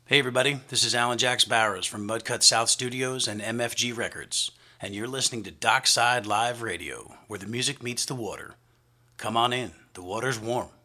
Hey everybody, this is Alan Jax Barrows from Mudcut South Studios and MFG Records, and you're listening to Dockside Live Radio, where the music meets the water. Come on in, the water's warm.